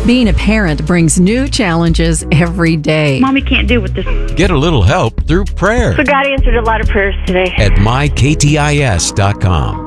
Being a parent brings new challenges every day. Mommy can't deal with this. Get a little help through prayer So God answered a lot of prayers today. at myktis.com.